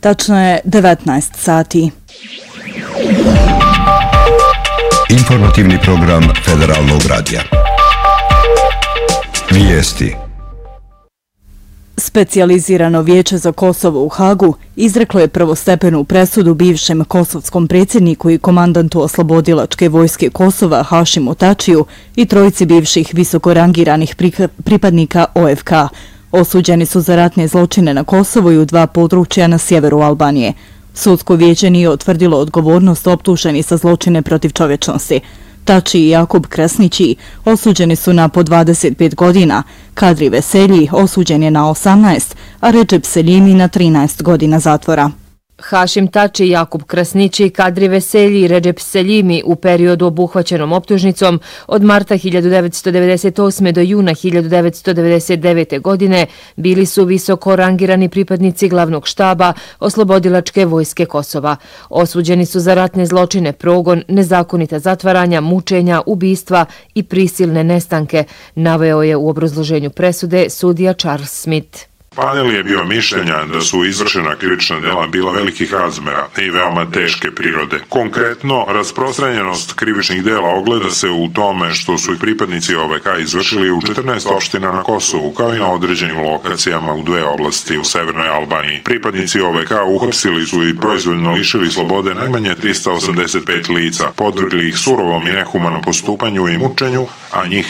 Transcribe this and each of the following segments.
Tačno je 19 sati. Informativni program Federalnog radija. Vijesti. Specijalizirano vijeće za Kosovo u Hagu izreklo je prvostepenu presudu bivšem kosovskom predsjedniku i komandantu oslobodilačke vojske Kosova Hašimu Tačiju i trojici bivših visokorangiranih pripadnika OFK. Osuđeni su za ratne zločine na Kosovu i u 2 područja na sjeveru Albanije. Sudsko vijeće nije utvrdilo odgovornost optuženih za zločine protiv čovječnosti. Tači i Jakub Kresnići osuđeni su na po 25 godina, Kadri Veselji osuđen je na 18, a Recep Seljimi na 13 godina zatvora. Hašim Tači, Jakub Krasnići, Kadri Veselji i Recep Seljimi u periodu obuhvaćenom optužnicom od marta 1998. do juna 1999. godine bili su visoko rangirani pripadnici glavnog štaba oslobodilačke vojske Kosova. Osuđeni su za ratne zločine, progon, nezakonita zatvaranja, mučenja, ubistva i prisilne nestanke, naveo je u obrazloženju presude sudija Charles Smith. Panel je bio mišljenja da su izvršena krivična dela bila velikih razmera i veoma teške prirode. Konkretno, rasprostranjenost krivičnih dela ogleda se u tome što su i pripadnici OVK izvršili u 14 opština na Kosovu, kao i na određenim lokacijama u 2 oblasti u severnoj Albaniji. Pripadnici OVK uhapsili su i proizvoljno lišili slobode najmanje 385 lica, podvrgli ih surovom i nehumanom postupanju i mučenju, a njih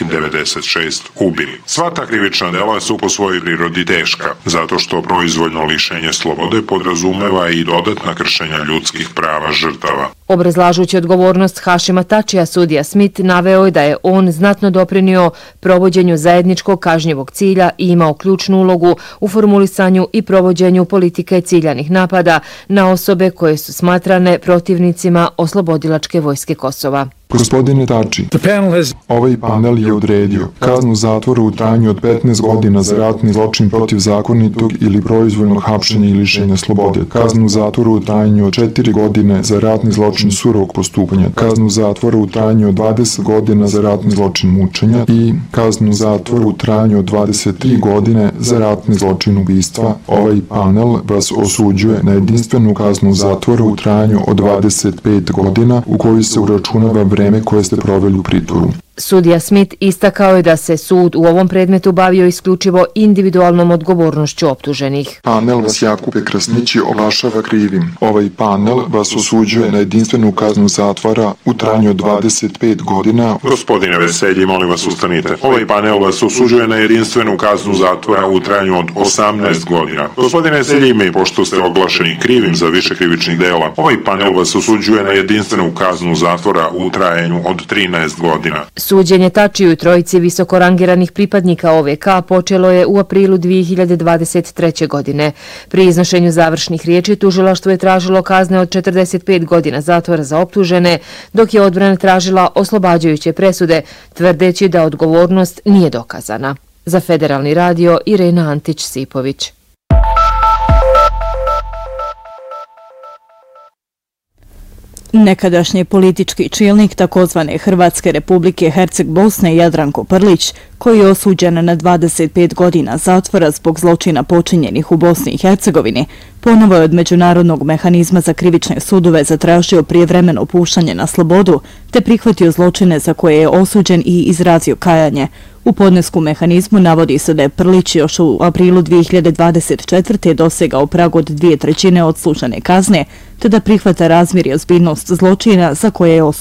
96 ubili. Sva ta krivična dela su po svojoj prirodi teška, zato što proizvoljno lišenje slobode podrazumeva i dodatna kršenja ljudskih prava žrtava. Obrazlažući odgovornost Hašima Tačija, sudija Smith naveo je da je on znatno doprinio provođenju zajedničkog kažnjivog cilja i imao ključnu ulogu u formulisanju i provođenju politike ciljanih napada na osobe koje su smatrane protivnicima oslobodilačke vojske Kosova. Gospodine Tači, ovaj panel je odredio kaznu zatvora u trajanju od 15 godina za ratni zločin protiv zakonitog ili proizvoljnog hapšenja i lišenja slobode, kaznu zatvora u trajanju od 4 godine za ratni zločin surovog postupanja, kaznu zatvora u trajanju od 20 godina za ratni zločin mučenja i kaznu zatvora u trajanju od 23 godine za ratni zločin ubistva. Ovaj panel vas osuđuje na jedinstvenu kaznu zatvora u trajanju od 25 godina u kojoj se uračunava vreme koje ste proveli u pritvoru. Sudija Smith istakao je da se sud u ovom predmetu bavio isključivo individualnom odgovornošću optuženih. Panel vas Jakupe Krasnići oglašava krivim. Ovaj panel vas osuđuje na jedinstvenu kaznu zatvora u trajanju od 25 godina. Gospodine Veselji, molim vas ustanite. Ovaj panel vas osuđuje na jedinstvenu kaznu zatvora u trajanju od 18 godina. Gospodine Veselji, pošto ste oglašeni krivim za više krivičnih dela, ovaj panel vas osuđuje na jedinstvenu kaznu zatvora u trajanju od 13 godina. Suđenje Tačiju i trojici visokorangiranih pripadnika OVK počelo je u aprilu 2023. godine. Pri iznošenju završnih riječi tužilaštvo je tražilo kazne od 45 godina zatvora za optužene, dok je odbrana tražila oslobađajuće presude, tvrdeći da odgovornost nije dokazana. Za Federalni radio, Irena Antić-Sipović. Nekadašnji politički čelnik takozvane Hrvatske republike Herceg-Bosne Jadranko Prlić, koji je osuđen na 25 godina zatvora zbog zločina počinjenih u Bosni i Hercegovini, ponovo je od Međunarodnog mehanizma za krivične sudove zatražio prijevremeno puštanje na slobodu, te prihvatio zločine za koje je osuđen i izrazio kajanje. U podnesku mehanizmu navodi se da je Prlić još u aprilu 2024. dosegao prag od 2/3 odslužene kazne, te da prihvata razmjer i ozbiljnost zločina za koje je osuđen.